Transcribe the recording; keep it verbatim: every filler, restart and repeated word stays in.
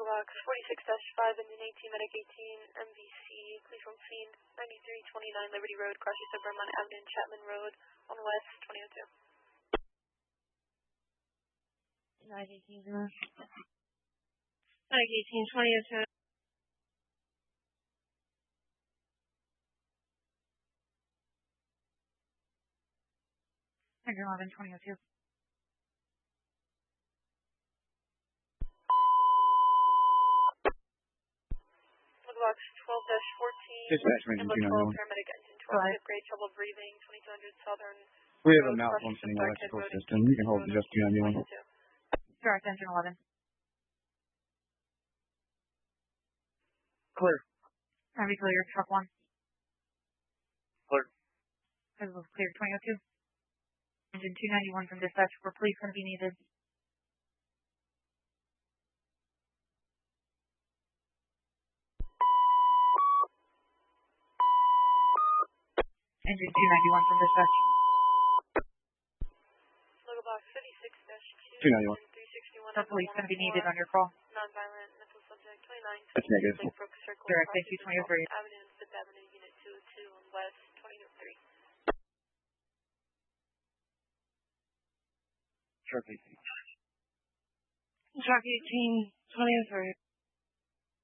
Box forty-six dash five, engine eighteen, medic eighteen, M V C, please from Fiend, ninety-three twenty-nine Liberty Road, crosses to Vermont Avenue and Chapman Road, on west, twenty oh two. nine eighteen, nine eighteen, twenty oh two. one eleven, twenty oh two. Box twelve dash fourteen, Dispatch, engine two ninety-one. paramedic engine twelve, fifth grade, trouble breathing, twenty-two hundred Southern. We have a malfunctioning electrical system. You can hold the just two ninety-one. Direct engine eleven. Clear. Heavy clear, truck one. Clear. Physical clear, twenty oh two. Engine two ninety-one from dispatch for police going to be needed. Engine two ninety-one from dispatch. Logo box fifty-six dash two. two ninety-one. three sixty-one. For police going to be needed on your call. Non-violent mental subject twenty-nine. That's negative. Direct, thank you, twenty oh three. Avenue and Fifth Avenue, unit two oh two on west, twenty oh three. Shark eighteen. Shark eighteen, twenty oh three.